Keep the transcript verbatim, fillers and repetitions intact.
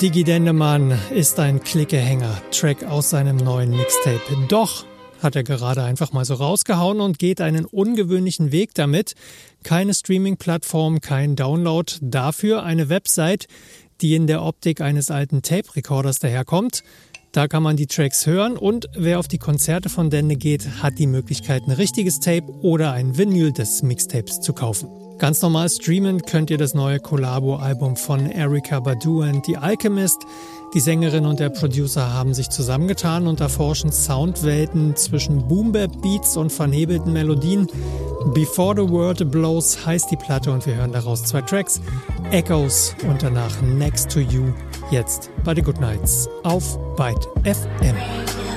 Diggi Dendemann ist ein Klickehänger, Track aus seinem neuen Mixtape. Doch hat er gerade einfach mal so rausgehauen und geht einen ungewöhnlichen Weg damit. Keine Streaming-Plattform, kein Download, dafür eine Website, die in der Optik eines alten Tape-Recorders daherkommt. Da kann man die Tracks hören und wer auf die Konzerte von Dende geht, hat die Möglichkeit, ein richtiges Tape oder ein Vinyl des Mixtapes zu kaufen. Ganz normal streamen könnt ihr das neue Collabo-Album von Erykah Badu and The Alchemist. Die Sängerin und der Producer haben sich zusammengetan und erforschen Soundwelten zwischen Boom-Bap-Beats und vernebelten Melodien. Before the World Blows heißt die Platte und wir hören daraus zwei Tracks. Echoes und danach Next to You, jetzt bei The Good Nights auf Byte F M.